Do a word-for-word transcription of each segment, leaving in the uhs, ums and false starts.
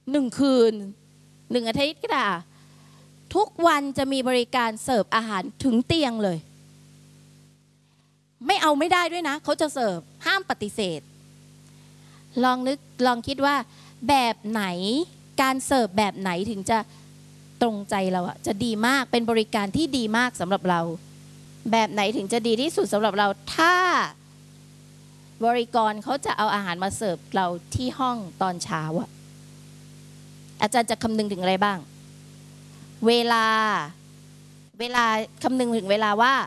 หนึ่งคืนหนึ่งอาทิตย์ก็ได้ทุกวันจะมีบริการเสิร์ฟอาหารถึงเตียงเลยไม่เอาไม่ได้ด้วยนะเขาจะเสิร์ฟห้ามปฏิเสธลองนึกลองคิดว่าแบบไหนการเสิร์ฟแบบไหนถึงจะตรงใจเราอะจะดีมากเป็นบริการที่ดีมากสำหรับเราแบบไหนถึงจะดีที่สุดสำหรับเราถ้าบริกรเขาจะเอาอาหารมาเสิร์ฟเราที่ห้องตอนเช้าอะอาจารย์จะคำนึงถึงอะไรบ้างเวลาเวลาคำนึงถึงเวลาว่า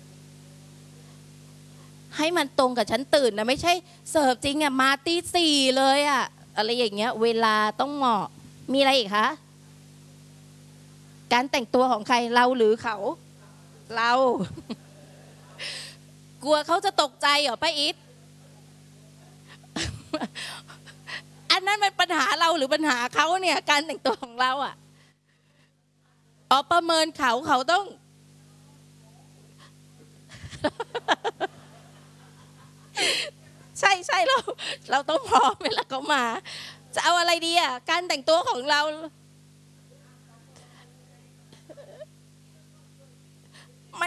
ให้มันตรงกับฉันตื่นนะไม่ใช่เสิร์ฟจริงอะมาตีสี่เลยอะอะไรอย่างเงี้ยเวลาต้องเหมาะมีอะไรอีกคะการแต่งตัวของใครเราหรือเขาเรา กลัวเขาจะตกใจเหรอป้าอีท อันนั้นมันปัญหาเราหรือปัญหาเขาเนี่ยการแต่งตัวของเราอ่ะอ๋อประเมินเขาเขาต้อง ใช่ใช่เราเราต้องพร้อมเวลาเขามาจะเอาอะไรดีอ่ะการแต่งตัวของเรามัน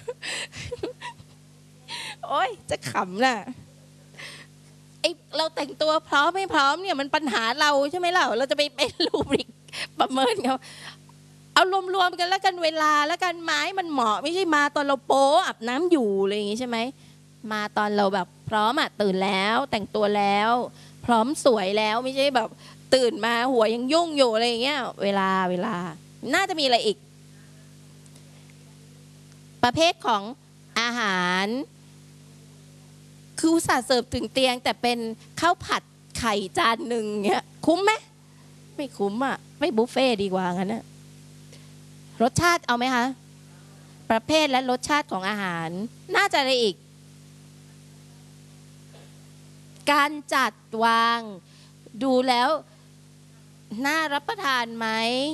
โอ๊ยจะขำน่ะไอเราแต่งตัวพร้อมไม่พร้อมเนี่ยมันปัญหาเราใช่ไหมเราเราจะไปเป็นรูบริกประเมินเขาเอารวมๆกันแล้วกันเวลาแล้วกันไม้มันเหมาะไม่ใช่มาตอนเราโป๊อาบน้ำอยู่อะไรอย่างงี้ใช่ไหมมาตอนเราแบบพร้อมอ่ะตื่นแล้วแต่งตัวแล้วพร้อมสวยแล้วไม่ใช่แบบตื่นมาหัวยังยุ่งอยู่อะไรอย่างเงี้ยเวลาเวลาน่าจะมีอะไรอีกประเภทของอาหารคืออุตส่าห์เสิร์ฟถึงเตียงแต่เป็นข้าวผัดไข่จานหนึ่งเงี้ยคุ้มไหมไม่คุ้มอ่ะไม่บุฟเฟ่ดีกว่างั้นนะรสชาติเอาไหมคะประเภทและรสชาติของอาหารน่าจะอะไรอีกการจัดวางดูแล้วน่ารับประทานไหม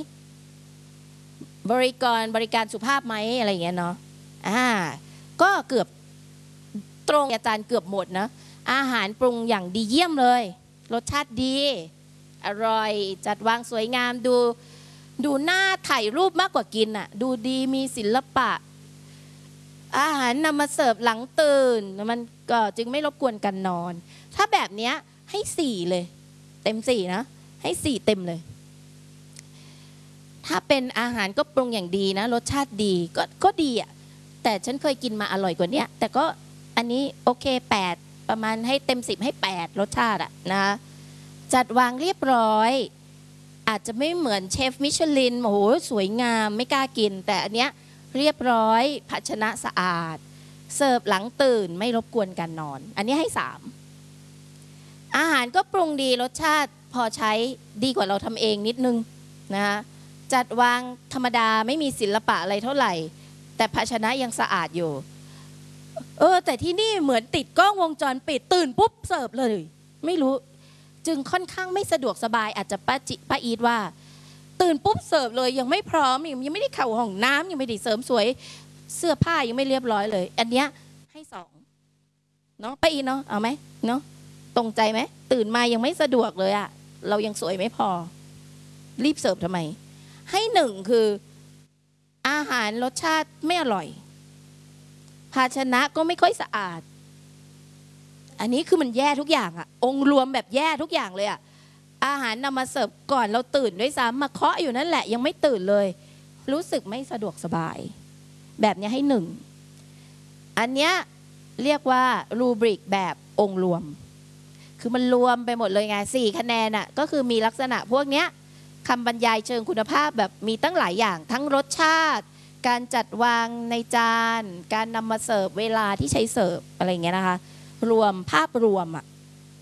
บริการบริการสุภาพไหมอะไรอย่างเงี้ยเนาะอ่าก็เกือบตรงอาจารย์เกือบหมดนะอาหารปรุงอย่างดีเยี่ยมเลยรสชาติดีอร่อยจัดวางสวยงามดูดูหน้าถ่ายรูปมากกว่ากินอ่ะดูดีมีศิลปะอาหารนำมาเสิร์ฟหลังตื่นมันก็จึงไม่รบกวนการนอนถ้าแบบเนี้ยให้สี่เลยเต็มสี่นะให้สี่เต็มเลยถ้าเป็นอาหารก็ปรุงอย่างดีนะรสชาติดีก็ก็ดีอ่ะแต่ฉันเคยกินมาอร่อยกว่านี้แต่ก็อันนี้โอเคแปดประมาณให้เต็มสิบให้แปดรสชาติอ่ะนะจัดวางเรียบร้อยอาจจะไม่เหมือนเชฟมิชลินโอ้โหสวยงามไม่กล้ากินแต่อันเนี้ยเรียบร้อยภาชนะสะอาดเสิร์ฟหลังตื่นไม่รบกวนการนอนอันนี้ให้สามอาหารก็ปรุงดีรสชาติพอใช้ดีกว่าเราทำเองนิดนึงนะจัดวางธรรมดาไม่มีศิลปะอะไรเท่าไหร่แต่ภาชนะยังสะอาดอยู่เออแต่ที่นี่เหมือนติดกล้องวงจรปิดตื่นปุ๊บเสิร์ฟเลยไม่รู้จึงค่อนข้างไม่สะดวกสบายอาจจะป้าจิป้าอีทว่าตื่นปุ๊บเสิร์ฟเลยยังไม่พร้อมยังไม่ได้เข้าห้องน้ำยังไม่ได้เสริมสวยเสื้อผ้ายังไม่เรียบร้อยเลยอันเนี้ยให้สองเนาะป้าอีทเนาะเอาไหมเนาะตรงใจไหมตื่นมายังไม่สะดวกเลยอะเรายังสวยไม่พอรีบเสิร์ฟทำไมให้หนึ่งคืออาหารรสชาติไม่อร่อยภาชนะก็ไม่ค่อยสะอาดอันนี้คือมันแย่ทุกอย่างอะองค์รวมแบบแย่ทุกอย่างเลยอะอาหารนำมาเสิร์ฟก่อนเราตื่นด้วยซ้ำมาเคาะอยู่นั่นแหละยังไม่ตื่นเลยรู้สึกไม่สะดวกสบายแบบนี้ให้หนึ่งอันเนี้ยเรียกว่ารูบริกแบบองค์รวมคือมันรวมไปหมดเลยไงสี่คะแนนอะก็คือมีลักษณะพวกเนี้ยคำบรรยายเชิงคุณภาพแบบมีตั้งหลายอย่างทั้งรสชาติการจัดวางในจานการนำมาเสิร์ฟเวลาที่ใช้เสิร์ฟอะไรอย่างเงี้ยนะคะรวมภาพรวมอะ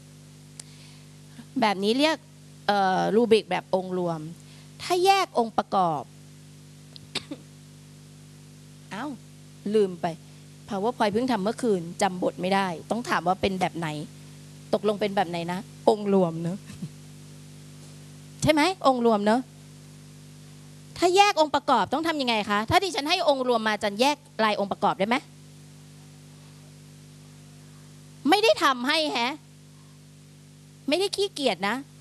แบบนี้เรียกรูบริกแบบองค์รวมถ้าแยกองค์ประกอบ อ้าวลืมไป PowerPoint เพิ่งทำเมื่อคืนจำบทไม่ได้ต้องถามว่าเป็นแบบไหนตกลงเป็นแบบไหนนะองค์รวมเนอะใช่ไหมองค์รวมเนอะถ้าแยกองค์ประกอบต้องทำยังไงคะถ้าดิฉันให้องค์รวมมาจันแยกรายองค์ประกอบได้ไหมไม่ได้ทำให้แฮะไม่ได้ขี้เกียจนะ